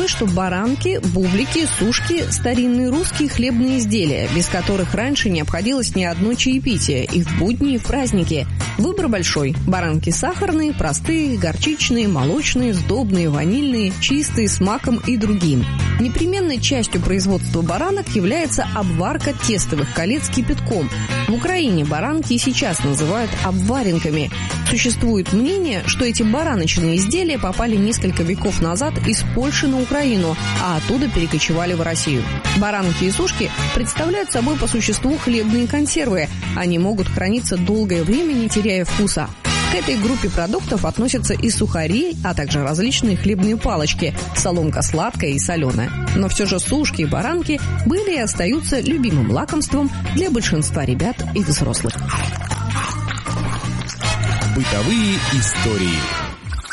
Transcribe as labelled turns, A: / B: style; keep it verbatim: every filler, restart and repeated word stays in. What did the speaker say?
A: что баранки, бублики, сушки – старинные русские хлебные изделия, без которых раньше не обходилось ни одно чаепитие и в будни, и в праздники. Выбор большой. Баранки сахарные, простые, горчичные, молочные, сдобные, ванильные, чистые, с маком и другим. Непременной частью производства баранок является обварка тестовых колец кипятком. В Украине баранки и сейчас называют обваренками. Существует мнение, что эти бараночные изделия попали несколько веков назад из Польши на Украину, а оттуда перекочевали в Россию. Баранки и сушки представляют собой по существу хлебные консервы. Они могут храниться долгое время, не теряя вкуса. К этой группе продуктов относятся и сухари, а также различные хлебные палочки, соломка сладкая и соленая. Но все же сушки и баранки были и остаются любимым лакомством для большинства ребят и взрослых.
B: Бытовые истории.